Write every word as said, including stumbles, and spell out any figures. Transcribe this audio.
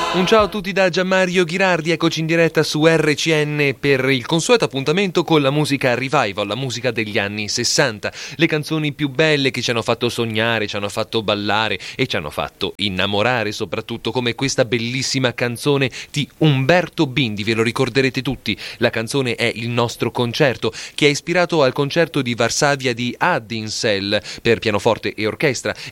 Un ciao a tutti da Gianmario Ghirardi, eccoci in diretta su R C N per il consueto appuntamento con la musica revival, la musica degli anni sessanta, le canzoni più belle che ci hanno fatto sognare, ci hanno fatto ballare e ci hanno fatto innamorare, soprattutto come questa bellissima canzone di Umberto Bindi, ve lo ricorderete tutti, la canzone è Il nostro concerto, che è ispirato al concerto di Varsavia di Haddinshell per pianoforte e orchestra